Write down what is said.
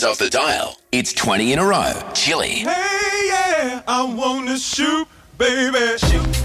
phones off the dial. It's 20 in a row. Chili. Hey, yeah, I wanna shoot, baby. Shoot.